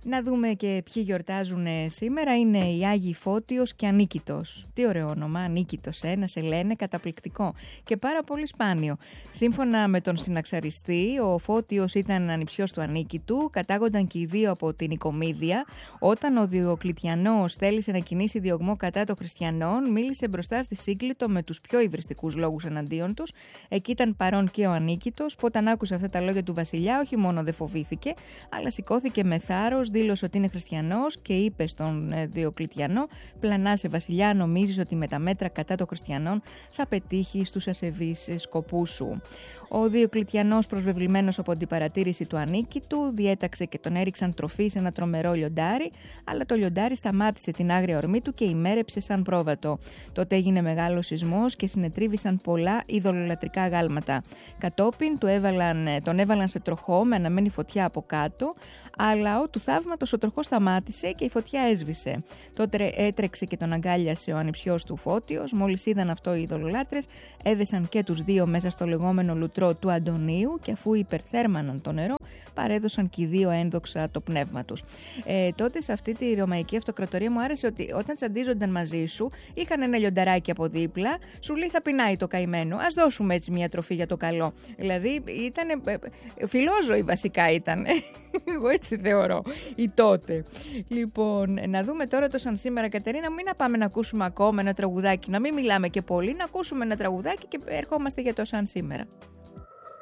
Να δούμε και ποιοι γιορτάζουν σήμερα. Είναι οι Άγιοι Φώτιος και Ανίκητος. Τι ωραίο όνομα, Ανίκητος, να σε λένε, καταπληκτικό και πάρα πολύ σπάνιο. Σύμφωνα με τον συναξαριστή, ο Φώτιος ήταν ανιψιός του Ανίκητου, κατάγονταν και οι δύο από την Οικομίδια. Όταν ο Διοκλητιανός θέλησε να κινήσει διωγμό κατά των χριστιανών, μίλησε μπροστά στη Σύγκλιτο με τους πιο υβριστικούς λόγους εναντίον τους. Εκεί ήταν παρόν και ο Ανίκητος, που όταν άκουσε αυτά τα λόγια του βασιλιά, όχι μόνο δεν φοβήθηκε, αλλά σηκώθηκε με θάρρος, δήλωσε ότι είναι χριστιανός και είπε στον Διοκλητιανό: «Πλανάσαι, βασιλιά, νομίζεις ότι με τα μέτρα κατά των χριστιανών θα πετύχεις τους ασεβείς σκοπούς σου». Ο Διοκλητιανός, προσβεβλημένος από την παρατήρηση του Ανίκητου, διέταξε και τον έριξαν τροφή σε ένα τρομερό λιοντάρι, αλλά το λιοντάρι σταμάτησε την άγρια ορμή του και ημέρεψε σαν πρόβατο. Τότε έγινε μεγάλος σεισμός και συνετρίβησαν πολλά ειδωλολατρικά αγάλματα. Κατόπιν τον έβαλαν σε τροχό με αναμένη φωτιά από κάτω, αλλά του θαύματος ο τροχός σταμάτησε και η φωτιά έσβησε. Τότε έτρεξε και τον αγκάλιασε ο ανιψιός του Φώτιος. Μόλις είδαν αυτό οι ειδωλολάτρες, έδεσαν και τους δύο μέσα στο λεγόμενο λουτρό του Αντωνίου και αφού υπερθέρμαναν το νερό, παρέδωσαν και οι δύο ένδοξα το πνεύμα τους. Τότε σε αυτή τη Ρωμαϊκή Αυτοκρατορία μου άρεσε ότι όταν τσαντίζονταν μαζί σου, είχαν ένα λιονταράκι από δίπλα, σου λέει θα πεινάει το καημένο, ας δώσουμε έτσι μια τροφή για το καλό. Δηλαδή ήταν φιλόζωοι βασικά ήταν. Εγώ έτσι θεωρώ ή τότε. Λοιπόν, να δούμε τώρα το σαν σήμερα, Κατερίνα, μην να πάμε να ακούσουμε ακόμα ένα τραγουδάκι, να μην μιλάμε και πολύ, να ακούσουμε ένα τραγουδάκι και ερχόμαστε για το σαν σήμερα.